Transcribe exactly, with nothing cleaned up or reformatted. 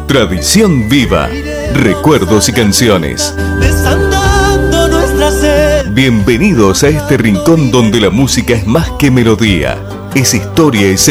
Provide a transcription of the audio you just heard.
Tradición viva, recuerdos y canciones. Bienvenidos a este rincón donde la música es más que melodía, es historia, es